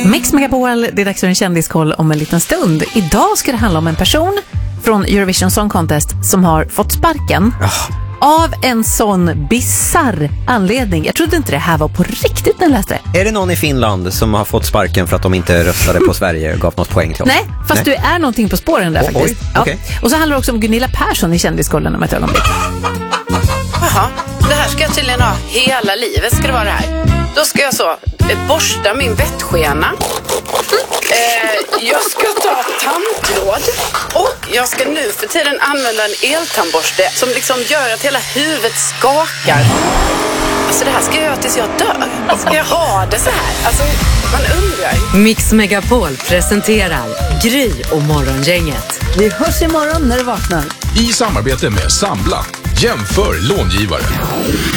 Mix Megapol, det är dags för en kändiskoll om en liten stund. Idag ska det handla om en person från Eurovision Song Contest som har fått sparken av en sån bizarr anledning. Jag trodde inte det här var på riktigt när jag läste det. Är det någon i Finland som har fått sparken för att de inte röstade på Sverige och gav något poäng till oss? Nej, fast du är någonting på spåren där faktiskt. Oj, okay. Och så handlar det också om Gunilla Persson i kändiskollen om ett ögonblick. Jaha, det här ska jag tydligen ha hela livet, ska det vara det här. Då ska jag så borsta min bettskena. Jag ska ta tandtråd. Och jag ska nu för tiden använda en eltandborste som liksom gör att hela huvudet skakar. Alltså det här ska jag göra tills jag dör. Ska jag ha det så här? Alltså man undrar. Mix Megapol presenterar Gry och Morgongänget. Vi hörs imorgon när du vaknar. I samarbete med Sambla. Jämför långivare.